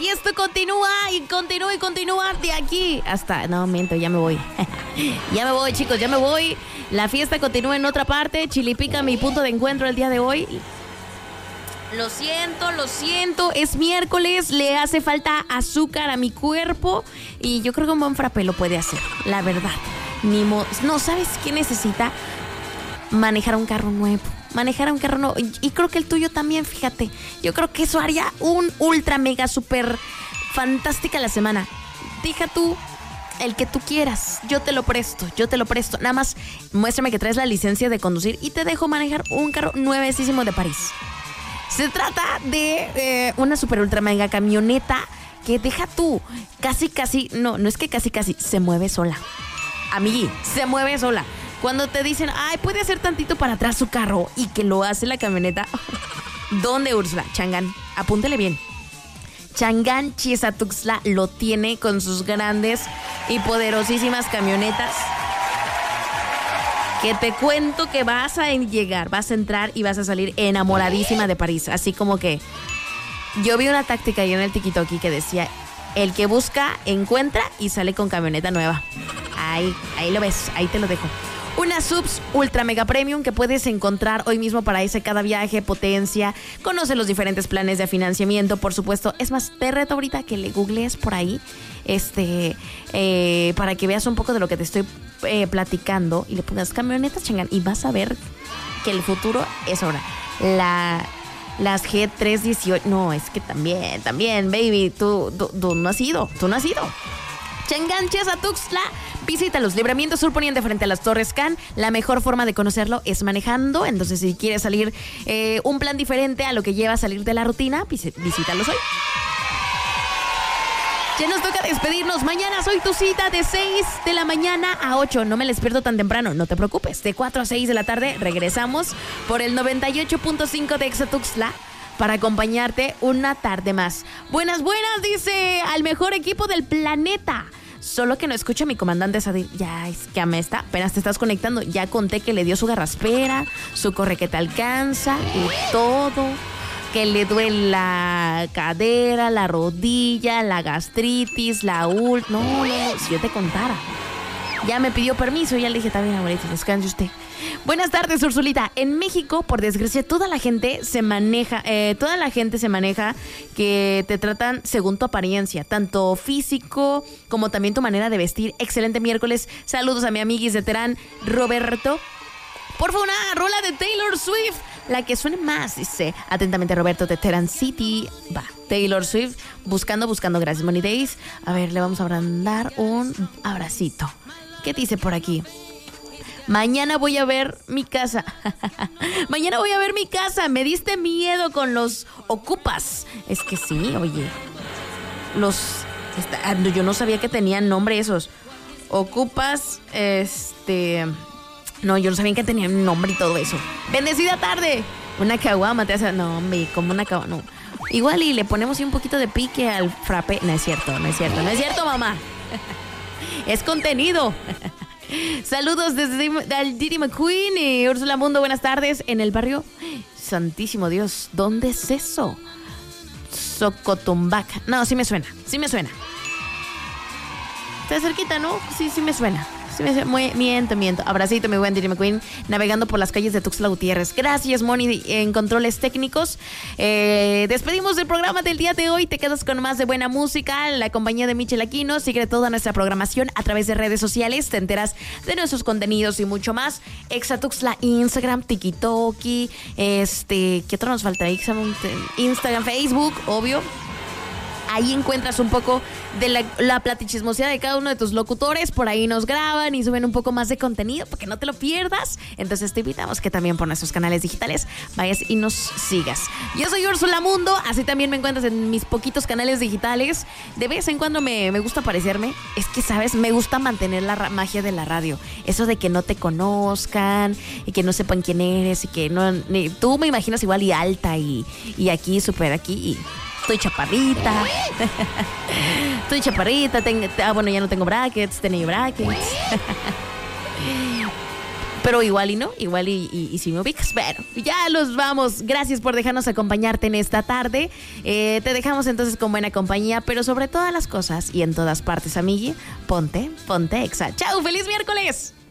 Y esto continúa y continúa y continúa de aquí hasta... No, miento, ya me voy. Ya me voy, chicos, ya me voy. La fiesta continúa en otra parte. Chilipica, mi punto de encuentro el día de hoy. Lo siento, es miércoles, le hace falta azúcar a mi cuerpo y yo creo que un buen frappé lo puede hacer, la verdad. No, ¿sabes qué necesita? Manejar un carro nuevo. Y creo que el tuyo también, fíjate. Yo creo que eso haría un ultra mega super fantástica la semana. Deja tú el que tú quieras, yo te lo presto. Nada más muéstrame que traes la licencia de conducir y te dejo manejar un carro nuevecísimo de París. Se trata de una super ultra mega camioneta que deja tú no es que casi, se mueve sola. Amigui, se mueve sola. Cuando te dicen, ay, puede hacer tantito para atrás su carro y que lo hace la camioneta. ¿Dónde, Úrsula? Changán, apúntele bien. Changán Chiesa Tuxtla lo tiene con sus grandes y poderosísimas camionetas. Que te cuento que vas a entrar y vas a salir enamoradísima de París. Así como que yo vi una táctica ahí en el TikTok que decía, el que busca, encuentra y sale con camioneta nueva. Ahí lo ves, ahí te lo dejo. Una subs ultra mega premium que puedes encontrar hoy mismo para ese cada viaje, potencia. Conoce los diferentes planes de financiamiento, por supuesto. Es más, te reto ahorita que le googlees por ahí, para que veas un poco de lo que te estoy platicando y le pongas camionetas Changán y vas a ver que el futuro es ahora. Las G318, no, es que también, baby, tú no has ido. Changán Chiesa Tuxtla, visita los libramientos sur poniente frente a las Torres Can. La mejor forma de conocerlo es manejando. Entonces, si quieres salir un plan diferente a lo que lleva a salir de la rutina, visítalos hoy. Ya nos toca despedirnos. Mañana soy tu cita de 6 de la mañana a 8. No me les pierdo tan temprano, no te preocupes. De 4 a 6 de la tarde regresamos por el 98.5 de Exa Tuxtla para acompañarte una tarde más. Buenas, dice al mejor equipo del planeta. Solo que no escucho a mi comandante Sadir. Ya, es que apenas te estás conectando. Ya conté que le dio su garraspera, su corre que te alcanza y todo. Que le duele la cadera, la rodilla, la gastritis, No, si yo te contara. Ya me pidió permiso y ya le dije, está bien, abuelito, descanse usted. Buenas tardes, Ursulita. En México, por desgracia, toda la gente se maneja que te tratan según tu apariencia, tanto físico como también tu manera de vestir. Excelente miércoles. Saludos a mi amiguis de Terán, Roberto. Por favor, una rola de Taylor Swift, la que suene más, dice. Atentamente, Roberto de Terán City. Va, Taylor Swift, buscando, gracias, Money Days. A ver, le vamos a brindar un abracito. ¿Qué dice por aquí? Mañana voy a ver mi casa. Me diste miedo con los ocupas. Es que sí, oye. Yo no sabía que tenían nombre esos. Ocupas, No, yo no sabía que tenían nombre y todo eso. Bendecida tarde. Una caguama te hace... No, hombre, como una caguama, no. Igual y le ponemos un poquito de pique al frappé. No es cierto, mamá. Es contenido. Saludos desde Didi McQueen y Úrsula Mundo, buenas tardes. En el barrio, santísimo Dios, ¿dónde es eso? Socotumbac. No, sí me suena. Está cerquita, ¿no? Sí me suena. Miento. Abracito, mi buen Didi McQueen, navegando por las calles de Tuxtla Gutiérrez. Gracias, Moni, en controles técnicos. Despedimos del programa del día de hoy. Te quedas con más de buena música. La compañía de Michel Aquino. Sigue toda nuestra programación a través de redes sociales. Te enteras de nuestros contenidos y mucho más. Exa Tuxtla, Instagram, TikTok. ¿Qué otro nos falta? Instagram, Facebook, obvio. Ahí encuentras un poco de la platichismosidad de cada uno de tus locutores. Por ahí nos graban y suben un poco más de contenido para que no te lo pierdas. Entonces te invitamos que también por nuestros canales digitales vayas y nos sigas. Yo soy Úrsula Mundo, así también me encuentras en mis poquitos canales digitales. De vez en cuando me gusta aparecerme. Es que, ¿sabes? Me gusta mantener la magia de la radio. Eso de que no te conozcan y que no sepan quién eres y que no... Tú me imaginas igual y alta y aquí, súper aquí y... Estoy chaparrita. Bueno, ya no tengo brackets, tenía brackets. Pero igual y no, igual y si me ubicas. Bueno, ya los vamos. Gracias por dejarnos acompañarte en esta tarde. Te dejamos entonces con buena compañía, pero sobre todas las cosas y en todas partes, amigui, ponte Exa. ¡Chao! ¡Feliz miércoles!